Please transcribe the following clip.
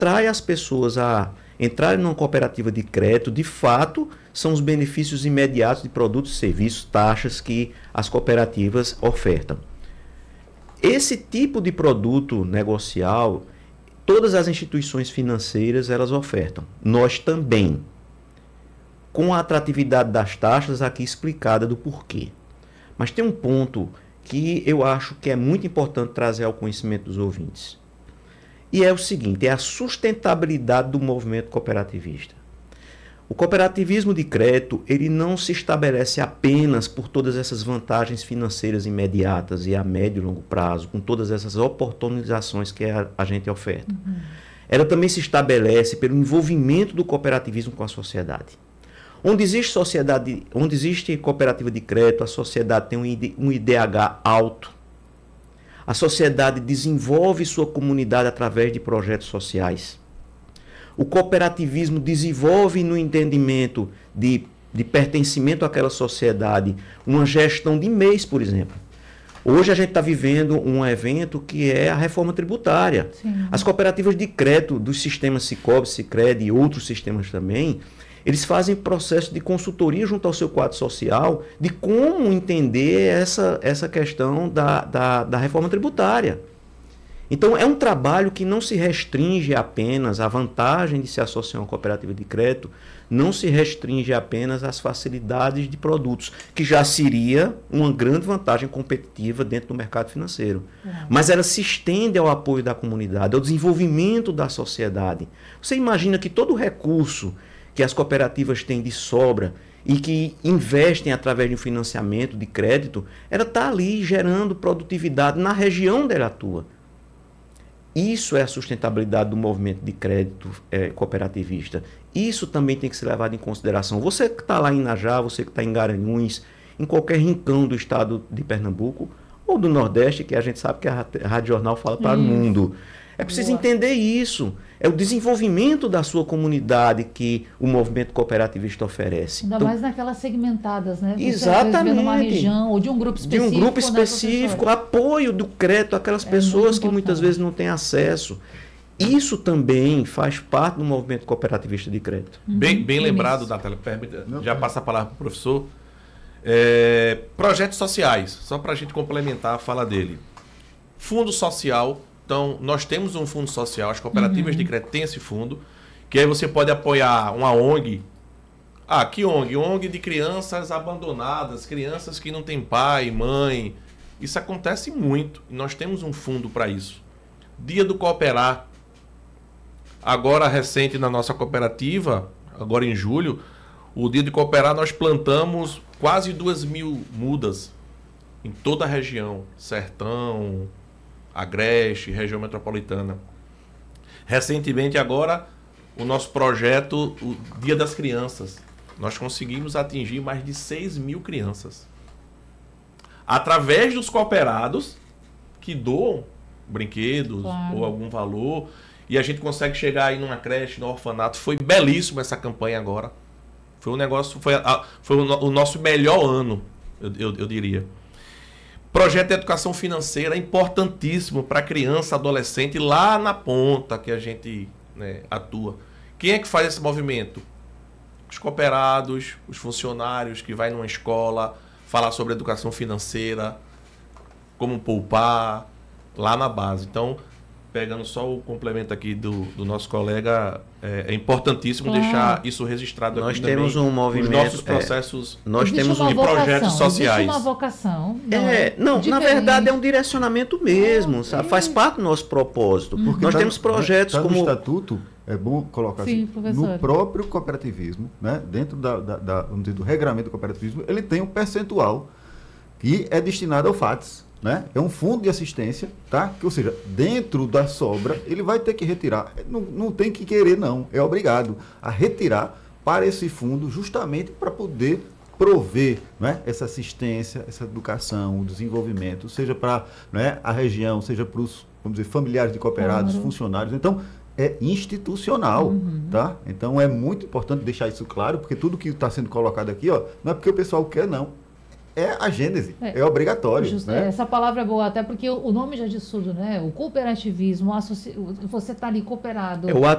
atrai as pessoas a entrarem numa cooperativa de crédito, de fato, são os benefícios imediatos de produtos, serviços, taxas que as cooperativas ofertam. Esse tipo de produto negocial, todas as instituições financeiras elas ofertam. Nós também, com a atratividade das taxas aqui explicada do porquê. Mas tem um ponto que eu acho que é muito importante trazer ao conhecimento dos ouvintes. E é o seguinte, é a sustentabilidade do movimento cooperativista. O cooperativismo de crédito, ele não se estabelece apenas por todas essas vantagens financeiras imediatas e a médio e longo prazo, com todas essas oportunizações que a gente oferta. Ela também se estabelece pelo envolvimento do cooperativismo com a sociedade. Onde existe cooperativa de crédito, a sociedade tem um IDH alto. A sociedade desenvolve sua comunidade através de projetos sociais. O cooperativismo desenvolve no entendimento de pertencimento àquela sociedade uma gestão de mês, por exemplo. Hoje a gente está vivendo um evento que é a reforma tributária. Sim. As cooperativas de crédito dos sistemas Sicob, Sicredi e outros sistemas também, eles fazem processo de consultoria junto ao seu quadro social de como entender essa questão da reforma tributária. Então, é um trabalho que não se restringe apenas à vantagem de se associar a uma cooperativa de crédito, não se restringe apenas às facilidades de produtos, que já seria uma grande vantagem competitiva dentro do mercado financeiro. Mas ela se estende ao apoio da comunidade, ao desenvolvimento da sociedade. Você imagina que todo o recurso que as cooperativas têm de sobra e que investem através de um financiamento de crédito, ela está ali gerando produtividade na região onde ela atua. Isso é a sustentabilidade do movimento de crédito cooperativista. Isso também tem que ser levado em consideração. Você que está lá em Inajá, você que está em Garanhuns, em qualquer rincão do estado de Pernambuco ou do Nordeste, que a gente sabe que a Rádio Jornal fala para o mundo. É preciso entender isso. É o desenvolvimento da sua comunidade que o movimento cooperativista oferece. Ainda mais naquelas segmentadas, né? Você exatamente. Numa região ou de um grupo específico. De um grupo específico, apoio do crédito àquelas pessoas que muitas vezes não têm acesso. Isso também faz parte do movimento cooperativista de crédito. Bem lembrado, Natália. Já passa a palavra para o professor. Projetos sociais, só para a gente complementar a fala dele. Fundo social. Então, nós temos um fundo social, as cooperativas de crédito têm esse fundo, que aí você pode apoiar uma ONG. Ah, que ONG? ONG de crianças abandonadas, crianças que não têm pai, mãe. Isso acontece muito. E nós temos um fundo para isso. Dia do Cooperar. Agora, recente na nossa cooperativa, agora em julho, o Dia de Cooperar, nós plantamos quase 2.000 mudas em toda a região. Sertão, Agreste, região metropolitana. Recentemente agora, o nosso projeto, o Dia das Crianças, nós conseguimos atingir mais de 6.000 crianças. Através dos cooperados que doam brinquedos ou algum valor, e a gente consegue chegar aí numa creche, no orfanato. Foi belíssimo essa campanha agora. Foi um negócio, foi o nosso melhor ano, eu diria. Projeto de educação financeira é importantíssimo para criança, adolescente, lá na ponta que a gente atua. Quem é que faz esse movimento? Os cooperados, os funcionários que vai numa escola falar sobre educação financeira, como poupar, lá na base. Então, pegando só o complemento aqui do nosso colega, é importantíssimo deixar isso registrado nós aqui temos também, um movimento, os nossos processos nós temos de projetos sociais. Existe uma vocação. Na verdade é um direcionamento mesmo, sabe? Faz parte do nosso propósito. Porque nós temos projetos como... No estatuto, é bom colocar Sim, assim, professor. no próprio cooperativismo, né, dentro vamos dizer, do regramento do cooperativismo, ele tem um percentual que é destinado ao FATS. Né? É um fundo de assistência, tá? Ou seja, dentro da sobra, ele vai ter que retirar. Não tem que querer, não. É obrigado a retirar para esse fundo, justamente para poder prover, né, essa assistência, essa educação, o desenvolvimento, seja para, né, a região, seja para os, vamos dizer, familiares de cooperados, funcionários. Então, é institucional, tá? Então, é muito importante deixar isso claro, porque tudo que está sendo colocado aqui, ó, não é porque o pessoal quer, não. É a gênese, é obrigatório. Né? Essa palavra é boa, até porque o nome já diz tudo, né? O cooperativismo, você está ali cooperado.